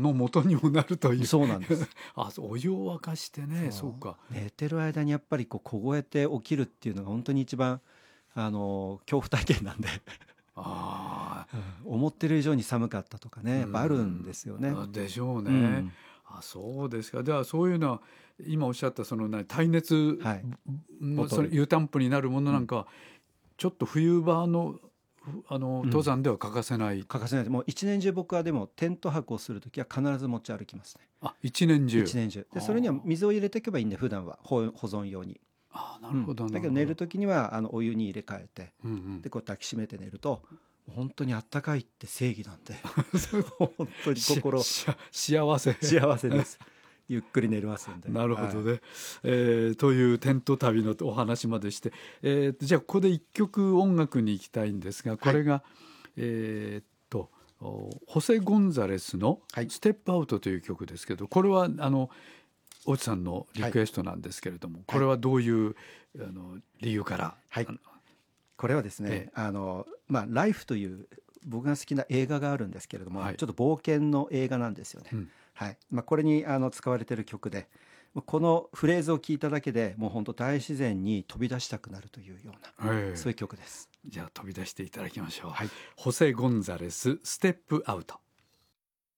の元にもなるという。 そうなんですお湯を沸かしてね。そうか。 寝てる間にやっぱり凍えて起きるっていうのが本当に一番恐怖体験なんで思ってる以上に寒かったとかね、やっぱあるんですよね。 でしょうね。そうですか。ではそういうのは今おっしゃったその耐熱、その湯たんぽになるものなんか、ちょっと冬場の登山では欠かせない。 欠かせない。もう一年中僕はでもテント泊をするときは必ず持ち歩きますね。 一年中。 一年中で、それには水を入れていけばいいんで、普段は保存用に。 なるほど。 だけど寝るときにはお湯に入れ替えて、でこう抱きしめて寝ると本当にあったかいって正義なんで本当に心幸せですゆっくり寝れますんで。 なるほどね。というテント旅のお話までして、じゃあここで一曲音楽に行きたいんですが、これが、ホセ・ゴンザレスの「ステップアウト」という曲ですけど、これは大地さんのリクエストなんですけれども、これはどういう理由から？ これはですね、ライフという僕が好きな映画があるんですけれども、ちょっと冒険の映画なんですよね。これに使われている曲で、このフレーズを聞いただけでもう本当大自然に飛び出したくなるというような、そういう曲です。 じゃあ飛び出していただきましょう。ホセ・ゴンザレス、ステップアウト。